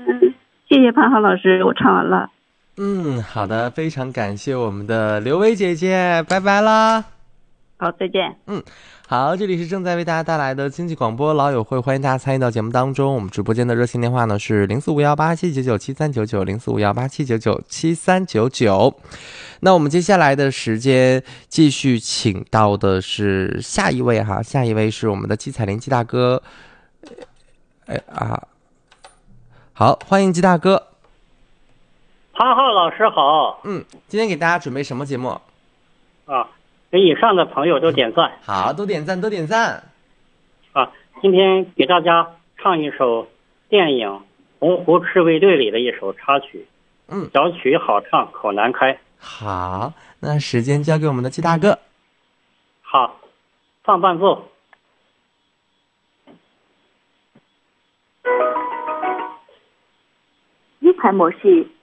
谢谢潘浩老师，我唱完了。 好的，非常感谢我们的刘薇姐姐，拜拜啦。 好，再见。 好，这里是正在为大家带来的经济广播老友会，欢迎大家参与到节目当中。我们直播间的热线电话呢是045187997399，045187997399。那我们接下来的时间继续请到的是下一位哈，下一位是我们的季彩玲季大哥。好，欢迎季大哥。 潘浩老师好。 今天给大家准备什么节目啊？给以上的朋友都点赞。 好，都点赞，都点赞。 今天给大家唱一首电影《洪湖赤卫队》里的一首插曲。小曲好唱，口难开。 好，那时间交给我们的季大哥。 好，放伴奏。 U 盘模式